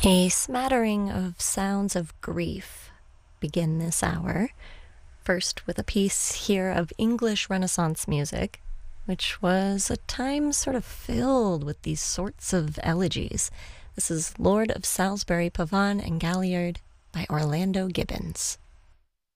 A smattering of sounds of grief begin this hour. First, with a piece here of English Renaissance music, which was a time sort of filled with these sorts of elegies. This is Lord of Salisbury, Pavane, and Galliard by Orlando Gibbons.